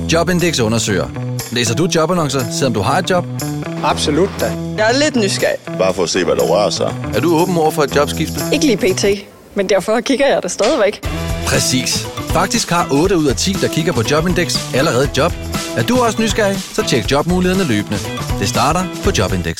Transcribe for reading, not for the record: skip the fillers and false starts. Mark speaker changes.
Speaker 1: Jobindex undersøger. Læser du jobannoncer, selvom du har et job?
Speaker 2: Absolut da.
Speaker 3: Jeg er lidt nysgerrig.
Speaker 4: Bare for at se, hvad der rører sig.
Speaker 1: Er du åben over for et jobskifte?
Speaker 3: Ikke lige pt, men derfor kigger jeg det stadigvæk.
Speaker 1: Præcis. Faktisk har 8 ud af 10, der kigger på Jobindex, allerede et job. Er du også nysgerrig, så tjek jobmulighederne løbende. Det starter på Jobindex.